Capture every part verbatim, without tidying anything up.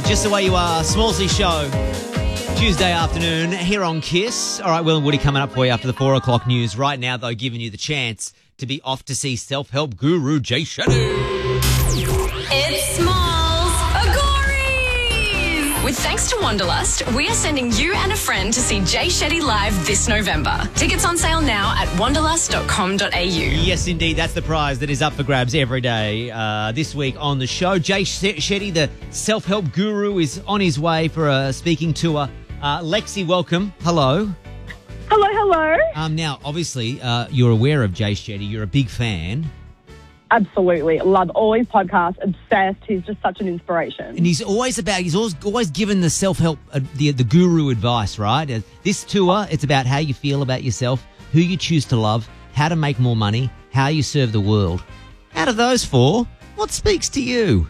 Just the way you are, Smallsy Show. Tuesday afternoon here on Kiss. All right, Will and Woody coming up for you after the four o'clock news. Right now, though, giving you the chance to be off to see self-help guru Jay Shetty. It's Smalls Agories! With thanks to Wanderlust, we are sending you and a friend to see Jay Shetty live this November. Tickets on sale now at wanderlust dot com dot a u. Yes, indeed, that's the prize that is up for grabs every day. Uh, this week on the show, Jay Shetty, the self-help guru, is on his way for a speaking tour. Uh, Lexi, welcome. Hello. Hello, hello. Um, now, obviously, uh, you're aware of Jay Shetty. You're a big fan. Absolutely. Love all his podcasts. Obsessed. He's just such an inspiration. And he's always about, he's always, always given the self-help, uh, the, the guru advice, right? Uh, this tour, it's about how you feel about yourself, who you choose to love, how to make more money, how you serve the world. Out of those four, what speaks to you?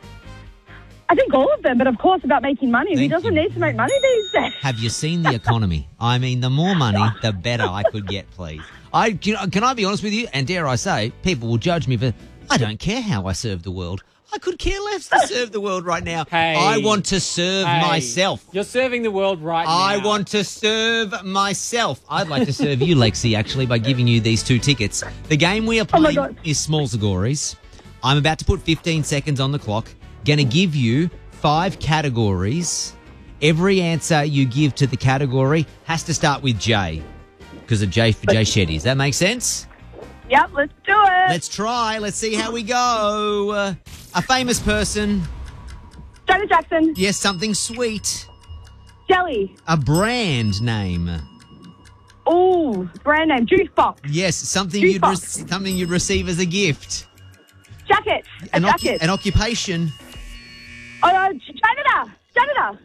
I think all of them, but of course about making money. Thank he doesn't you. need to make money these days. Have you seen the economy? I mean, the more money, the better I could get, please. I can, can I be honest with you? And dare I say, people will judge me, but I don't care how I serve the world. I could care less to serve the world right now. Hey. I want to serve Hey, myself. You're serving the world right now. I want to serve myself. I'd like to serve you, Lexi, actually, by giving you these two tickets. The game we are Oh my playing God. is Smalls Agories. I'm about to put fifteen seconds on the clock. Going to give you five categories. Every answer you give to the category has to start with J, because of J for Jay Shetty. Does that make sense? Yep, let's do it. Let's try. Let's see how we go. Uh, a famous person. Janet Jackson. Yes, something sweet. Jelly. A brand name. Ooh, brand name. Juice box. Yes, something Juice you'd re- box. something you'd receive as a gift. Jacket. A An, occu- jacket. an occupation. oh, no, janitor. Janitor.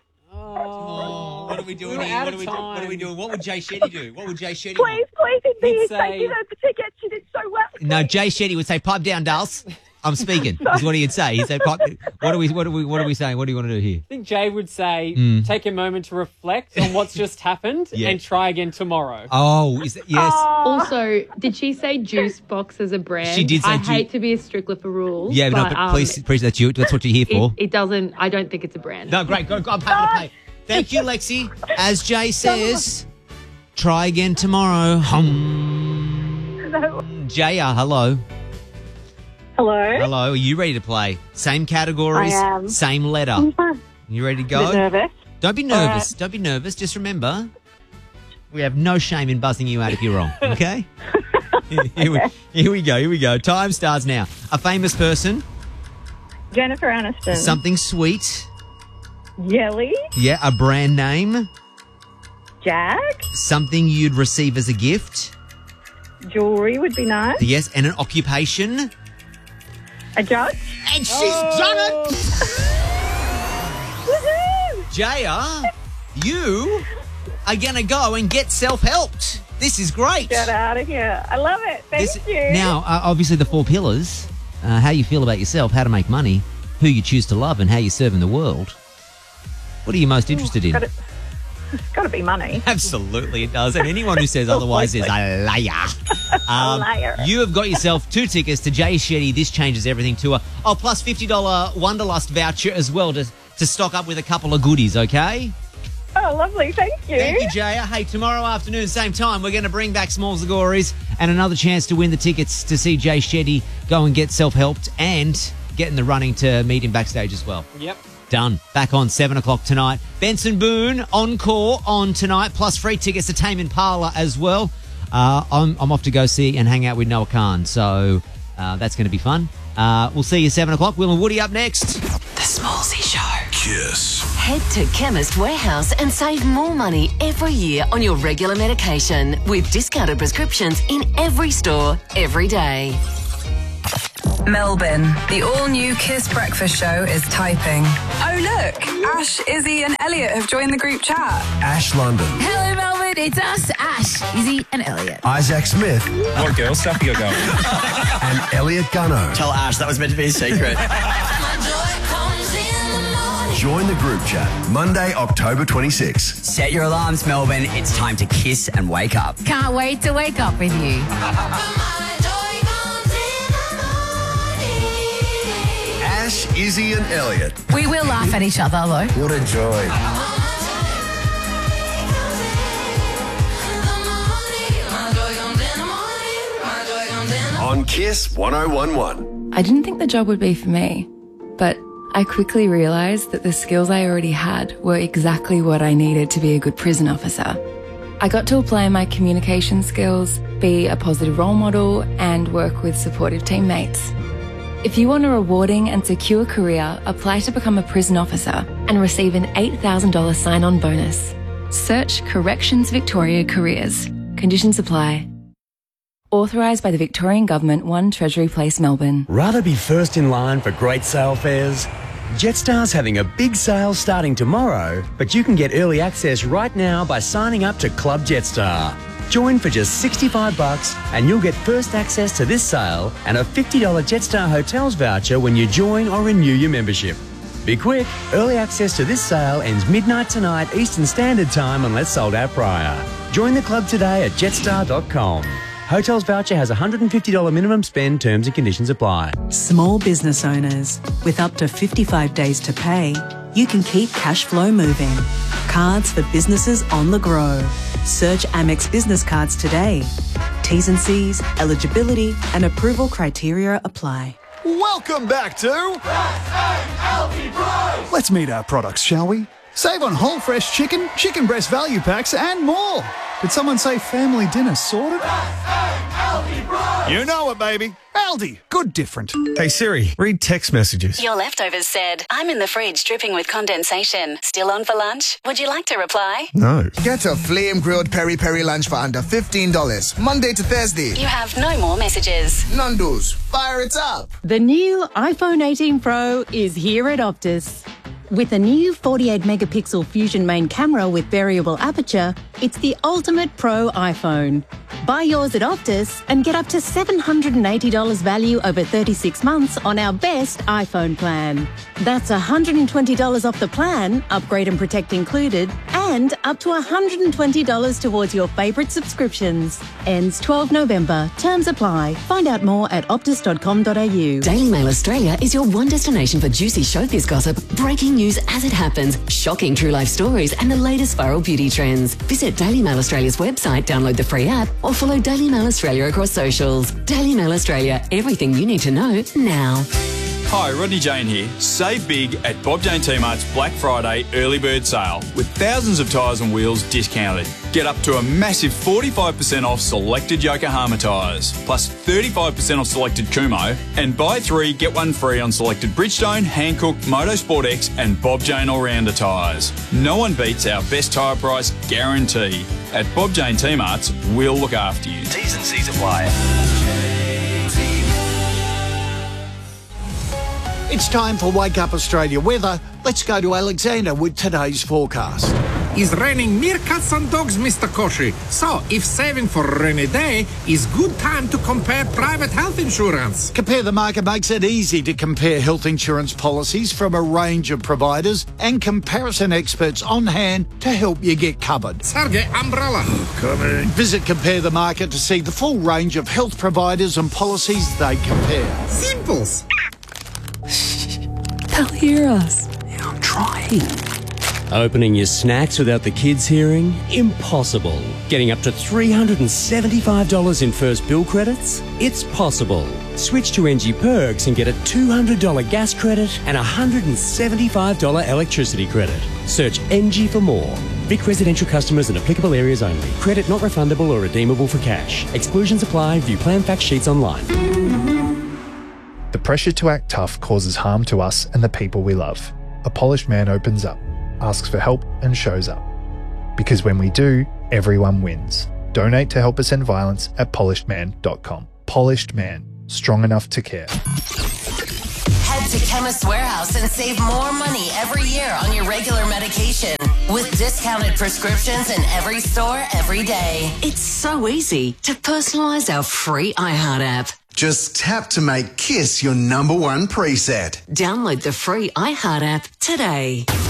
Oh, what are we doing We're here? out What of are, we do- what are we time. doing? What would Jay Shetty do? What would Jay Shetty do? Please, please, He'd please. say- Thank you for the ticket. She did so well. No, Jay Shetty would say, "Pipe down, Dulce. I'm speaking." Is what he'd say. He'd say, "Pipe." What are we? What are we? What are we saying? What do you want to do here? I think Jay would say, take a moment to reflect on what's just happened Yeah. and try again tomorrow. Oh, is that yes? Also, did she say juice box as a brand? She did say I ju- hate to be a stickler for rules. yeah, but, no, but um, please, please, that's you. That's what you're here It, for. it doesn't. I don't think it's a brand. No, great. Go, go, I'm happy to pay. Thank you, Lexi. As Jay says, try again tomorrow. Hum. Jaya, hello. Hello. Hello. Are you ready to play? Same categories, I am. same letter. You ready to A bit go? nervous. Don't be nervous. Don't be nervous. Just remember, we have no shame in buzzing you out if you're wrong. Okay? here, we, here we go. Here we go. Time starts now. A famous person, Jennifer Aniston. something sweet. Jelly. Yeah, a brand name, Jack. something you'd receive as a gift. Jewelry would be nice. Yes, and an occupation. A judge. And she's done it. Woohoo! Jaya, you are going to go and get self-helped. This is great. Get out of here. I love it. Thank This- you. Now, uh, obviously, the four pillars, uh, how you feel about yourself, how to make money, who you choose to love, and how you serve in the world. What are you most interested in? Got it. It's got to be money. Absolutely, it does. And anyone who says otherwise is a liar. Um, liar. You have got yourself two tickets to Jay Shetty This Changes Everything tour. Oh, plus fifty dollars Wanderlust voucher as well to, to stock up with a couple of goodies, okay? Oh, lovely. Thank you. Thank you, Jaya. Hey, tomorrow afternoon, same time, we're going to bring back Smalls Agories and another chance to win the tickets to see Jay Shetty go and get self-helped and get in the running to meet him backstage as well. Yep. Done. Back on seven o'clock tonight. Benson Boone, Encore on tonight, plus free tickets to Tame Impala as well. Uh, I'm, I'm off to go see and hang out with Noah Khan, so uh, that's going to be fun. Uh, we'll see you seven o'clock. Will and Woody up next. The Smallsy Show. Kiss. Head to Chemist Warehouse and save more money every year on your regular medication with discounted prescriptions in every store, every day. Melbourne, the all-new Kiss Breakfast Show is typing. Oh, look, Ash, Izzy and Elliot have joined the group chat. Ash London. Hello, Melbourne. It's us, Ash, Izzy, and Elliot. Isaac Smith. What girl stuff you got going? And Elliot Gunno. Tell Ash that was meant to be a secret. Join the group chat Monday, October twenty-sixth. Set your alarms, Melbourne. It's time to kiss and wake up. Can't wait to wake up with you. Ash, Izzy and Elliot. We will laugh at each other, though. What a joy. On Kiss one oh one one. I didn't think the job would be for me, but I quickly realised that the skills I already had were exactly what I needed to be a good prison officer. I got to apply my communication skills, be a positive role model, and work with supportive teammates. If you want a rewarding and secure career, apply to become a prison officer and receive an eight thousand dollars sign-on bonus. Search Corrections Victoria Careers. Conditions apply. Authorised by the Victorian Government, one Treasury Place, Melbourne. Rather be first in line for great sale fares? Jetstar's having a big sale starting tomorrow, but you can get early access right now by signing up to Club Jetstar. Join for just sixty-five bucks and you'll get first access to this sale and a fifty dollars Jetstar Hotels voucher when you join or renew your membership. Be quick, early access to this sale ends midnight tonight Eastern Standard Time unless sold out prior. Join the club today at jetstar dot com. Hotels voucher has a one hundred fifty dollars minimum spend. Terms and conditions apply. Small business owners, with up to fifty-five days to pay, you can keep cash flow moving. Cards for businesses on the go. Search Amex Business Cards today. T's and C's, eligibility and approval criteria apply. Welcome back to... Let's meet our products, shall we? Save on whole fresh chicken, chicken breast value packs and more. Did someone say family dinner sorted? You know it, baby. Aldi. Good different. Hey Siri, read text messages. Your leftovers said, I'm in the fridge dripping with condensation. Still on for lunch? Would you like to reply? No. Get a flame-grilled peri-peri lunch for under fifteen dollars. Monday to Thursday. You have no more messages. Nando's. Fire it up. The new iPhone eighteen Pro is here at Optus. With a new forty-eight megapixel Fusion main camera with variable aperture, it's the ultimate pro iPhone. Buy yours at Optus and get up to seven hundred eighty dollars value over thirty-six months on our best iPhone plan. That's one hundred twenty dollars off the plan, upgrade and protect included, and up to one hundred twenty dollars towards your favourite subscriptions. Ends twelfth November. Terms apply. Find out more at optus dot com dot a u. Daily Mail Australia is your one destination for juicy showbiz gossip, breaking news as it happens, shocking true life stories, and the latest viral beauty trends. Visit Daily Mail Australia's website, download the free app, or follow Daily Mail Australia across socials. Daily Mail Australia, everything you need to know now. Hi, Rodney Jane here. Save big at Bob Jane T-Mart's Black Friday early bird sale with thousands of tyres and wheels discounted. Get up to a massive forty-five percent off selected Yokohama tyres, plus thirty-five percent off selected Kumho, and buy three, get one free on selected Bridgestone, Hankook, Motorsport X and Bob Jane All-Rounder tyres. No one beats our best tyre price guarantee. At Bob Jane T-Mart's, we'll look after you. T's and C's apply. It's time for Wake Up Australia weather. Let's go to Alexander with today's forecast. It's raining meerkats and dogs, Mister Koshi. So, if saving for a rainy day is good time to compare private health insurance. Compare the Market makes it easy to compare health insurance policies from a range of providers and comparison experts on hand to help you get covered. Sergey Umbrella. Coming. Visit Compare the Market to see the full range of health providers and policies they compare. Simples. They'll hear us. Yeah, I'm trying. Opening your snacks without the kids hearing? Impossible. Getting up to three hundred seventy-five dollars in first bill credits? It's possible. Switch to N G Perks and get a two hundred dollars gas credit and a one hundred seventy-five dollars electricity credit. Search N G for more. Vic residential customers and applicable areas only. Credit not refundable or redeemable for cash. Exclusions apply. View plan fact sheets online. The pressure to act tough causes harm to us and the people we love. A polished man opens up, asks for help and shows up. Because when we do, everyone wins. Donate to Help Us End Violence at polished man dot com. Polished Man, strong enough to care. Head to Chemist Warehouse and save more money every year on your regular medication with discounted prescriptions in every store every day. It's so easy to personalise our free iHeart app. Just tap to make Kiss your number one preset. Download the free iHeart app today. Mel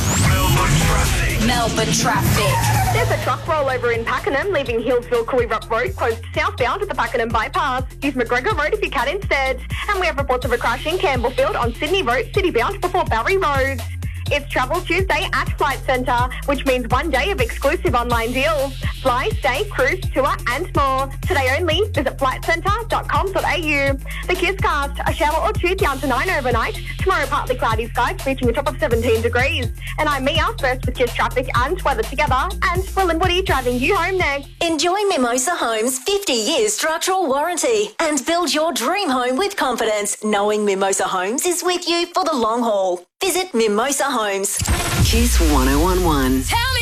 Melbourne traffic. Melbourne traffic. There's a truck rollover in Pakenham, leaving Hillsville Cooley-Rup Road closed southbound at the Pakenham bypass. Use McGregor Road if you can instead. And we have reports of a crash in Campbellfield on Sydney Road, citybound before Barry Road. It's Travel Tuesday at Flight Centre, which means one day of exclusive online deals. Fly, stay, cruise, tour and more. Today only, visit flight centre dot com dot a u. The Kisscast, a shower or two down to nine overnight. Tomorrow partly cloudy skies reaching a top of seventeen degrees. And I'm Mia, first with Kiss traffic and weather together. And Will and Woody driving you home next. Enjoy Mimosa Homes' fifty year structural warranty and build your dream home with confidence, knowing Mimosa Homes is with you for the long haul. Visit Mimosa Homes. Kiss one oh one one. Tell me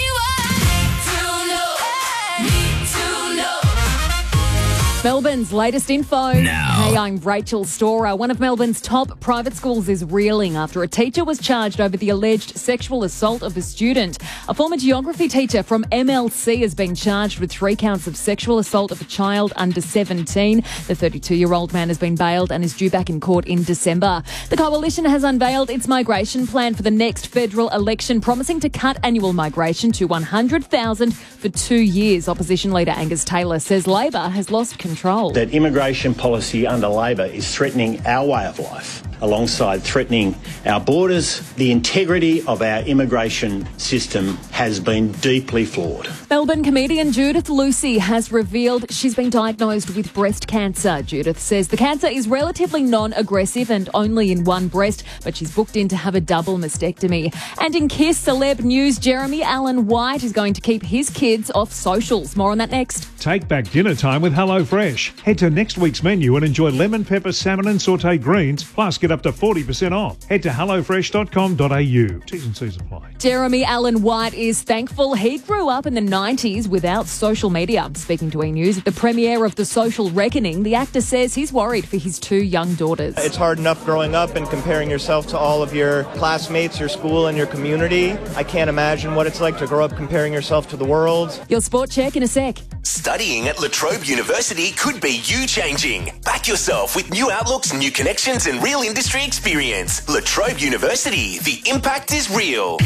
Melbourne's latest info. Now. Hey, I'm Rachel Storer. One of Melbourne's top private schools is reeling after a teacher was charged over the alleged sexual assault of a student. A former geography teacher from M L C has been charged with three counts of sexual assault of a child under seventeen. The thirty-two-year-old man has been bailed and is due back in court in December. The coalition has unveiled its migration plan for the next federal election, promising to cut annual migration to one hundred thousand for two years. Opposition leader Angus Taylor says Labor has lost control. That immigration policy under Labor is threatening our way of life, alongside threatening our borders. The integrity of our immigration system has been deeply flawed. Melbourne comedian Judith Lucy has revealed she's been diagnosed with breast cancer. Judith says the cancer is relatively non-aggressive and only in one breast, but she's booked in to have a double mastectomy. And in Kiss celeb news, Jeremy Allen White is going to keep his kids off socials. More on that next. Take back dinner time with HelloFresh. Head to next week's menu and enjoy lemon pepper, salmon and sautéed greens, plus get up to forty percent off. Head to hello fresh dot com dot a u. T's and C's apply. Jeremy Allen White is thankful he grew up in the nineties without social media. Speaking to E! News at the premiere of The Social Reckoning, the actor says he's worried for his two young daughters. It's hard enough growing up and comparing yourself to all of your classmates, your school and your community. I can't imagine what it's like to grow up comparing yourself to the world. Your sport check in a sec. Studying at La Trobe University could be you changing. Back yourself with new outlooks, new connections and real industry experience. La Trobe University, the impact is real.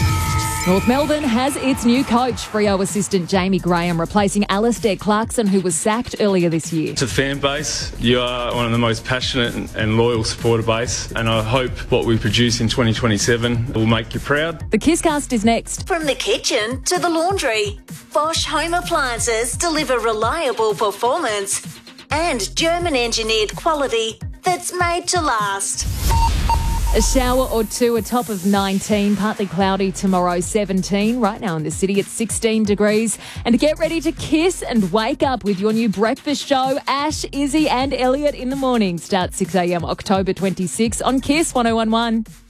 North Melbourne has its new coach, Freo assistant Jamie Graham, replacing Alistair Clarkson, who was sacked earlier this year. It's a fan base. You are one of the most passionate and loyal supporter base, and I hope what we produce in twenty twenty-seven will make you proud. The Kisscast is next. From the kitchen to the laundry, Bosch Home Appliances deliver reliable performance and German-engineered quality that's made to last. A shower or two, a top of nineteen, partly cloudy tomorrow, seventeen. Right now in the city, it's sixteen degrees. And get ready to kiss and wake up with your new breakfast show, Ash, Izzy and Elliot in the morning. Starts six a m October twenty-sixth on Kiss one oh one one.